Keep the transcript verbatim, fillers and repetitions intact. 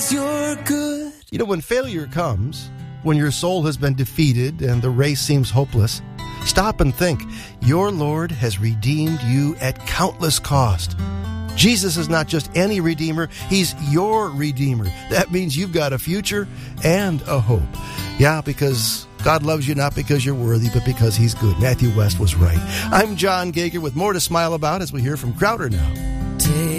'cause you're good. You know, when failure comes, when your soul has been defeated and the race seems hopeless, stop and think. Your Lord has redeemed you at countless cost. Jesus is not just any redeemer, he's your redeemer. That means you've got a future and a hope. Yeah, because God loves you not because you're worthy, but because he's good. Matthew West was right. I'm John Gager with more to smile about as we hear from Crowder now. Take